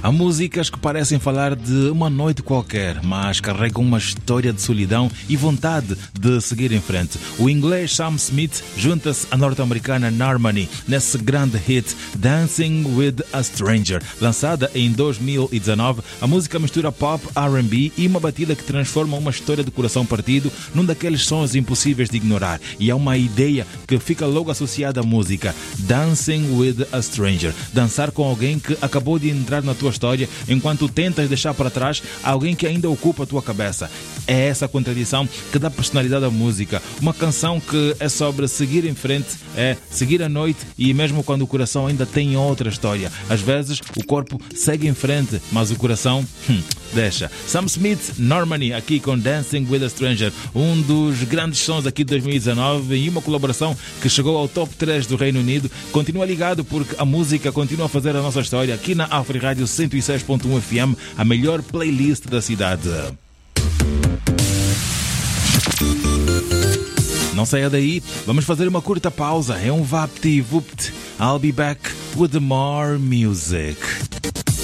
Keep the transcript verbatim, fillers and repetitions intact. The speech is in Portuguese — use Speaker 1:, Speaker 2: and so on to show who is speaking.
Speaker 1: Há músicas que parecem falar de uma noite qualquer, mas carregam uma história de solidão e vontade de seguir em frente. O inglês Sam Smith junta-se à norte-americana Normani nesse grande hit Dancing with a Stranger. Lançada em dois mil e dezanove, a música mistura pop, R and B e uma batida que transforma uma história de coração partido num daqueles sons impossíveis de ignorar. E há uma ideia que fica logo associada à música: Dancing with a Stranger. Dançar com alguém que acabou de entrar na tua história enquanto tentas deixar para trás alguém que ainda ocupa a tua cabeça. É essa contradição que dá personalidade à música. Uma canção que é sobre seguir em frente, é seguir a noite e mesmo quando o coração ainda tem outra história. Às vezes o corpo segue em frente, mas o coração, hum, deixa. Sam Smith, Normani, aqui com Dancing with a Stranger, um dos grandes sons aqui de dois mil e dezanove e uma colaboração que chegou ao top três do Reino Unido. Continua ligado porque a música continua a fazer a nossa história aqui na Afrirádio cento e seis ponto um F M, a melhor playlist da cidade. Não saia daí, vamos fazer uma curta pausa. É um Vapti Vupt. I'll be back with more music.